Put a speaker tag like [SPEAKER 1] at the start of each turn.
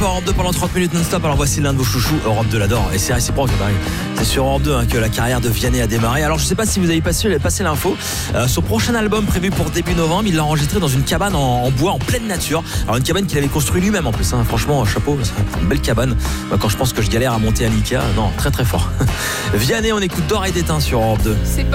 [SPEAKER 1] Europe 2 pendant 30 minutes non-stop. Alors voici l'un de vos chouchous, Europe 2 l'adore. Et c'est réciproque, pareil. C'est sur Europe 2 que la carrière de Vianney a démarré. Alors je sais pas si vous avez passé l'info. Son prochain album prévu pour début novembre, il l'a enregistré dans une cabane en bois, en pleine nature. Alors une cabane qu'il avait construite lui-même en plus. Franchement, chapeau, c'est une belle cabane. Quand je pense que je galère à monter à l'Ikea, non, très très fort. Vianney, on écoute D'or et d'étain sur Europe 2.